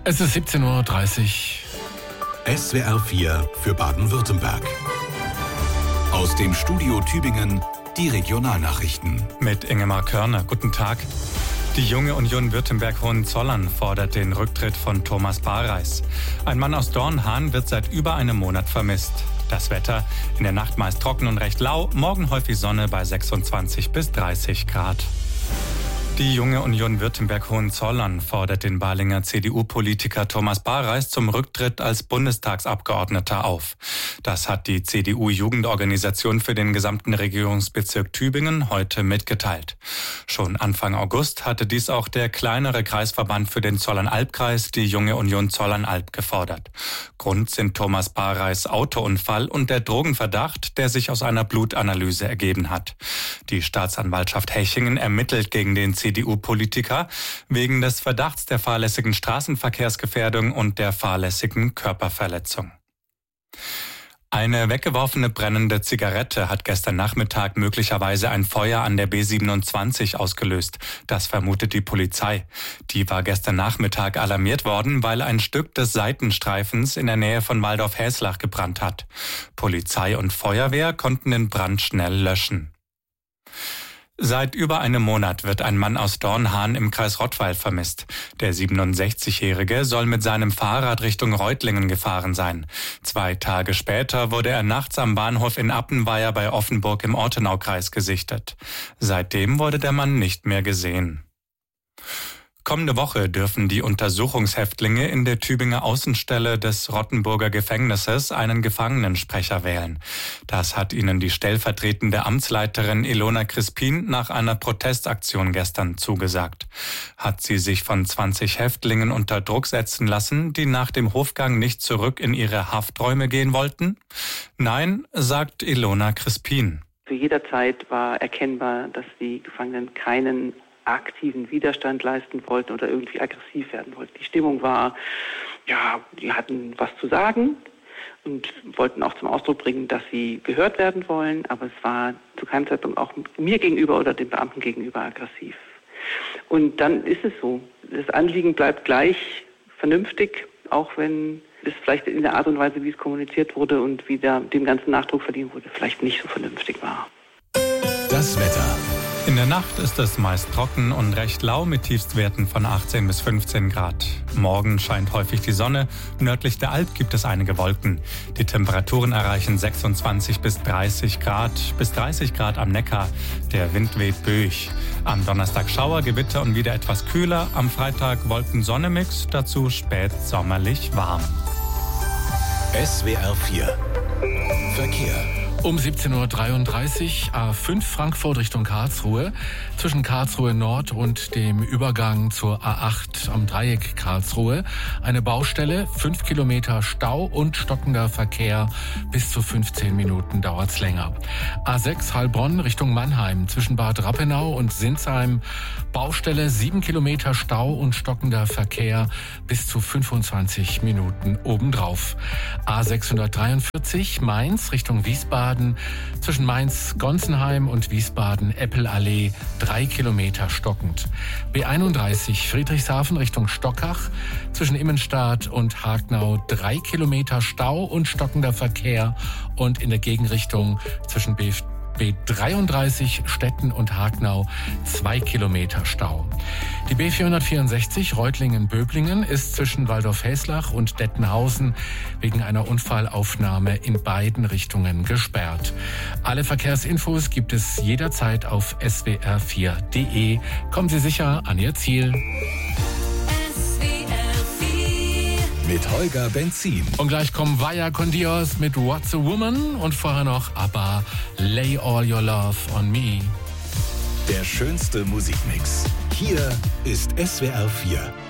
Es ist 17:30 Uhr. SWR 4 für Baden-Württemberg. Aus dem Studio Tübingen die Regionalnachrichten. Mit Ingemar Körner. Guten Tag. Die Junge Union Württemberg-Hohenzollern fordert den Rücktritt von Thomas Bareis. Ein Mann aus Dornhahn wird seit über einem Monat vermisst. Das Wetter in der Nacht meist trocken und recht lau, morgen häufig Sonne bei 26 bis 30 Grad. Die Junge Union Württemberg-Hohenzollern fordert den Balinger CDU-Politiker Thomas Bareis zum Rücktritt als Bundestagsabgeordneter auf. Das hat die CDU-Jugendorganisation für den gesamten Regierungsbezirk Tübingen heute mitgeteilt. Schon Anfang August hatte dies auch der kleinere Kreisverband für den Zollern-Alb-Kreis, die Junge Union Zollern-Alb, gefordert. Grund sind Thomas Bareis Autounfall und der Drogenverdacht, der sich aus einer Blutanalyse ergeben hat. Die Staatsanwaltschaft Hechingen ermittelt gegen den CDU-Politiker wegen des Verdachts der fahrlässigen Straßenverkehrsgefährdung und der fahrlässigen Körperverletzung. Eine weggeworfene brennende Zigarette hat gestern Nachmittag möglicherweise ein Feuer an der B27 ausgelöst. Das vermutet die Polizei. Die war gestern Nachmittag alarmiert worden, weil ein Stück des Seitenstreifens in der Nähe von Waldorf-Häslach gebrannt hat. Polizei und Feuerwehr konnten den Brand schnell löschen. Seit über einem Monat wird ein Mann aus Dornhahn im Kreis Rottweil vermisst. Der 67-Jährige soll mit seinem Fahrrad Richtung Reutlingen gefahren sein. 2 Tage später wurde er nachts am Bahnhof in Appenweier bei Offenburg im Ortenaukreis gesichtet. Seitdem wurde der Mann nicht mehr gesehen. Kommende Woche dürfen die Untersuchungshäftlinge in der Tübinger Außenstelle des Rottenburger Gefängnisses einen Gefangenensprecher wählen. Das hat ihnen die stellvertretende Amtsleiterin Ilona Crispin nach einer Protestaktion gestern zugesagt. Hat sie sich von 20 Häftlingen unter Druck setzen lassen, die nach dem Hofgang nicht zurück in ihre Hafträume gehen wollten? Nein, sagt Ilona Crispin. Zu jeder Zeit war erkennbar, dass die Gefangenen keinen aktiven Widerstand leisten wollten oder irgendwie aggressiv werden wollten. Die Stimmung war, die hatten was zu sagen und wollten auch zum Ausdruck bringen, dass sie gehört werden wollen, aber es war zu keinem Zeitpunkt auch mir gegenüber oder den Beamten gegenüber aggressiv. Und dann ist es so. Das Anliegen bleibt gleich vernünftig, auch wenn es vielleicht in der Art und Weise, wie es kommuniziert wurde und wie dem ganzen Nachdruck verliehen wurde, vielleicht nicht so vernünftig war. Das Wetter. In der Nacht ist es meist trocken und recht lau mit Tiefstwerten von 18 bis 15 Grad. Morgen scheint häufig die Sonne. Nördlich der Alp gibt es einige Wolken. Die Temperaturen erreichen 26 bis 30 Grad, bis 30 Grad am Neckar. Der Wind weht böig. Am Donnerstag Schauer, Gewitter und wieder etwas kühler. Am Freitag Wolken-Sonne-Mix, dazu spät sommerlich warm. SWR 4 Verkehr. Um 17:33 Uhr, A5 Frankfurt Richtung Karlsruhe. Zwischen Karlsruhe Nord und dem Übergang zur A8 am Dreieck Karlsruhe. Eine Baustelle, 5 Kilometer Stau und stockender Verkehr. Bis zu 15 Minuten dauert's länger. A6 Heilbronn Richtung Mannheim. Zwischen Bad Rappenau und Sinsheim. Baustelle, 7 Kilometer Stau und stockender Verkehr. Bis zu 25 Minuten obendrauf. A643 Mainz Richtung Wiesbaden. Zwischen Mainz-Gonsenheim und Wiesbaden-Eppelallee 3 Kilometer stockend. B31 Friedrichshafen Richtung Stockach. Zwischen Immenstadt und Hagnau 3 Kilometer Stau und stockender Verkehr. Und in der Gegenrichtung zwischen B33 Stetten und Hagnau 2 Kilometer Stau. Die B464 Reutlingen-Böblingen ist zwischen Waldorf-Häslach und Dettenhausen wegen einer Unfallaufnahme in beiden Richtungen gesperrt. Alle Verkehrsinfos gibt es jederzeit auf swr4.de. Kommen Sie sicher an Ihr Ziel. Mit Holger Benzin. Und gleich kommen Vaya con Dios mit What's a Woman und vorher noch ABBA, Lay All Your Love on Me. Der schönste Musikmix. Hier ist SWR 4.